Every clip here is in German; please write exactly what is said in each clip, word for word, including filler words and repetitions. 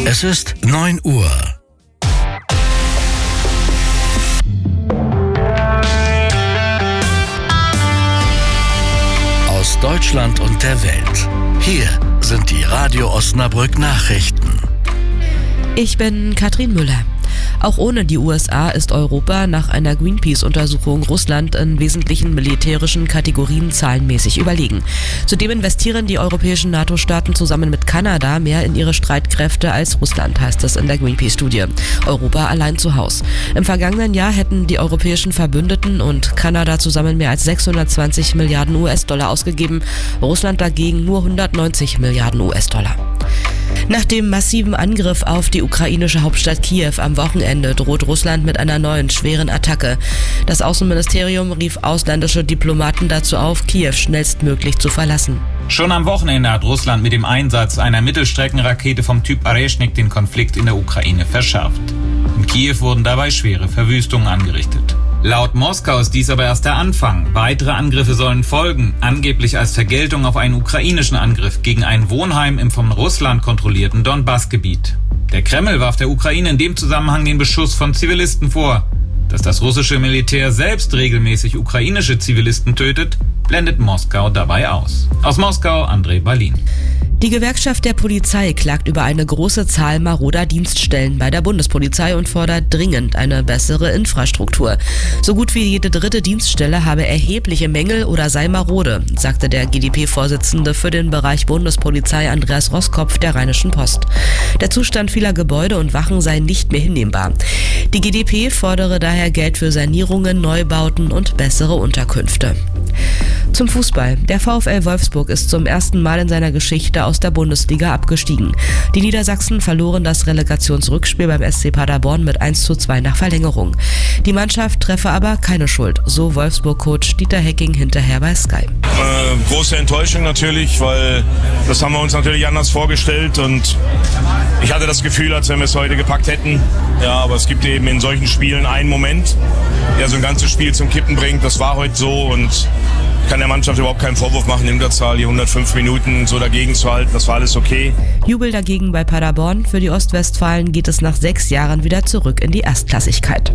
Es ist neun Uhr. Aus Deutschland und der Welt. Hier sind die Radio Osnabrück Nachrichten. Ich bin Katrin Müller. Auch ohne die U S A ist Europa nach einer Greenpeace-Untersuchung Russland in wesentlichen militärischen Kategorien zahlenmäßig überlegen. Zudem investieren die europäischen NATO-Staaten zusammen mit Kanada mehr in ihre Streitkräfte als Russland, heißt es in der Greenpeace-Studie. Europa allein zu Haus. Im vergangenen Jahr hätten die europäischen Verbündeten und Kanada zusammen mehr als sechshundertzwanzig Milliarden U S-Dollar ausgegeben, Russland dagegen nur hundertneunzig Milliarden U S-Dollar. Nach dem massiven Angriff auf die ukrainische Hauptstadt Kiew am Wochenende droht Russland mit einer neuen schweren Attacke. Das Außenministerium rief ausländische Diplomaten dazu auf, Kiew schnellstmöglich zu verlassen. Schon am Wochenende hat Russland mit dem Einsatz einer Mittelstreckenrakete vom Typ Areschnik den Konflikt in der Ukraine verschärft. In Kiew wurden dabei schwere Verwüstungen angerichtet. Laut Moskau ist dies aber erst der Anfang. Weitere Angriffe sollen folgen, angeblich als Vergeltung auf einen ukrainischen Angriff gegen ein Wohnheim im von Russland kontrollierten Donbass-Gebiet. Der Kreml warf der Ukraine in dem Zusammenhang den Beschuss von Zivilisten vor. Dass das russische Militär selbst regelmäßig ukrainische Zivilisten tötet, blendet Moskau dabei aus. Aus Moskau, André Balin. Die Gewerkschaft der Polizei klagt über eine große Zahl maroder Dienststellen bei der Bundespolizei und fordert dringend eine bessere Infrastruktur. So gut wie jede dritte Dienststelle habe erhebliche Mängel oder sei marode, sagte der G D P-Vorsitzende für den Bereich Bundespolizei Andreas Roskopf der Rheinischen Post. Der Zustand vieler Gebäude und Wachen sei nicht mehr hinnehmbar. Die G D P fordere daher Geld für Sanierungen, Neubauten und bessere Unterkünfte. Zum Fußball. Der VfL Wolfsburg ist zum ersten Mal in seiner Geschichte aus der Bundesliga abgestiegen. Die Niedersachsen verloren das Relegationsrückspiel beim S C Paderborn mit eins zu zwei nach Verlängerung. Die Mannschaft treffe aber keine Schuld, so Wolfsburg-Coach Dieter Hecking hinterher bei Sky. Äh, große Enttäuschung natürlich, weil das haben wir uns natürlich anders vorgestellt und ich hatte das Gefühl, als wenn wir es heute gepackt hätten. Ja, aber es gibt eben in solchen Spielen einen Moment, der so ein ganzes Spiel zum Kippen bringt. Das war heute so und ich kann der Mannschaft überhaupt keinen Vorwurf machen, in Unterzahl die hundertfünf Minuten so dagegen zu halten. Das war alles okay. Jubel dagegen bei Paderborn. Für die Ostwestfalen geht es nach sechs Jahren wieder zurück in die Erstklassigkeit.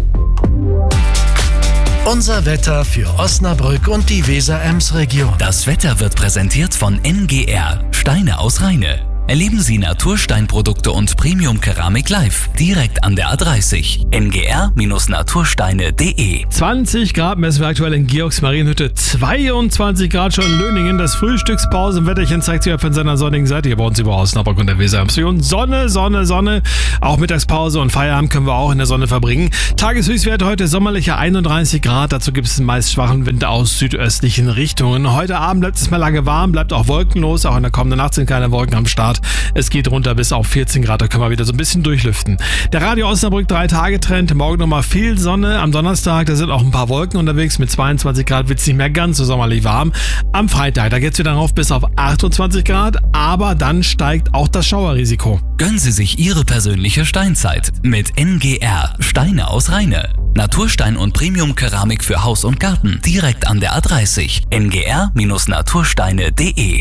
Unser Wetter für Osnabrück und die Weser-Ems-Region. Das Wetter wird präsentiert von N G R, Steine aus Rheine. Erleben Sie Natursteinprodukte und Premium-Keramik live, direkt an der A dreißig. N G R Natursteine punkt de. zwanzig Grad messen wir aktuell in Georgsmarienhütte, zweiundzwanzig Grad schon in Löningen. Das Frühstückspausenwetterchen zeigt sich von seiner sonnigen Seite hier bei uns über Osnabrück und der Weser-Region. Sonne, Sonne, Sonne. Auch Mittagspause und Feierabend können wir auch in der Sonne verbringen. Tageshöchstwert heute sommerliche einunddreißig Grad. Dazu gibt es einen meist schwachen Wind aus südöstlichen Richtungen. Heute Abend bleibt es mal lange warm, bleibt auch wolkenlos. Auch in der kommenden Nacht sind keine Wolken am Start. Es geht runter bis auf vierzehn Grad, da können wir wieder so ein bisschen durchlüften. Der Radio Osnabrück drei Tage Trend, morgen nochmal viel Sonne, am Donnerstag, da sind auch ein paar Wolken unterwegs, mit zweiundzwanzig Grad wird es nicht mehr ganz so sommerlich warm. Am Freitag, da geht es wieder rauf bis auf achtundzwanzig Grad, aber dann steigt auch das Schauerrisiko. Gönnen Sie sich Ihre persönliche Steinzeit mit N G R, Steine aus Rheine. Naturstein und Premium-Keramik für Haus und Garten, direkt an der A dreißig. N G R Natursteine punkt de.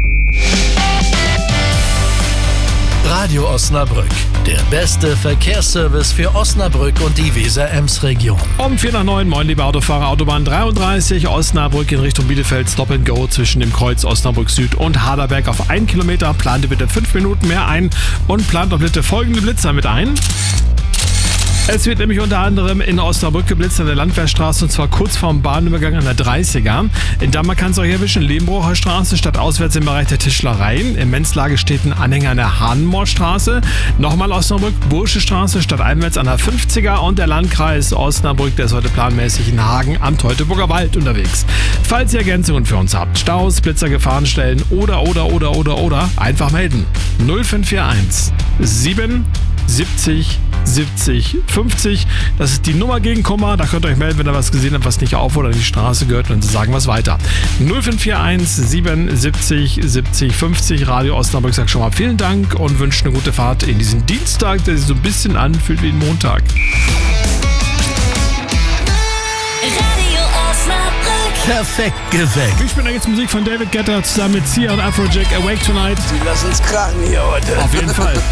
Radio Osnabrück, der beste Verkehrsservice für Osnabrück und die Weser-Ems-Region. Um vier nach neun, moin liebe Autofahrer, Autobahn dreiunddreißig, Osnabrück in Richtung Bielefeld, Stop and Go zwischen dem Kreuz Osnabrück Süd und Haderberg auf ein Kilometer. Plante bitte fünf Minuten mehr ein und plant doch bitte folgende Blitzer mit ein. Es wird nämlich unter anderem in Osnabrück geblitzt an der Landwehrstraße und zwar kurz vorm Bahnübergang an der dreißiger. In Dammer kann es euch erwischen, Lehmbrucher Straße, stadtauswärts im Bereich der Tischlereien. In Menzlage steht ein Anhänger an der Hahnmoorstraße. Nochmal Osnabrück, Bursche Straße, stadteinwärts an der fünfziger und der Landkreis Osnabrück, der ist heute planmäßig in Hagen am Teutoburger Wald unterwegs. Falls ihr Ergänzungen für uns habt, Staus, Blitzer, Gefahrenstellen oder, oder, oder, oder, oder, einfach melden. null fünf vier eins sieben siebzig siebzig fünfzig. Das ist die Nummer gegen Kummer. Da könnt ihr euch melden, wenn ihr was gesehen habt, was nicht auf oder in die Straße gehört, und sagen wir es weiter. null fünf vier eins sieben siebzig siebzig fünfzig. Radio Osnabrück sagt schon mal vielen Dank und wünscht eine gute Fahrt in diesen Dienstag, der sich so ein bisschen anfühlt wie ein Montag. Radio Osnabrück. Perfekt geweckt. Wir spielen jetzt Musik von David Guetta zusammen mit Sia und Afrojack, Awake Tonight. Sie lassen uns krachen hier heute. Auf jeden Fall.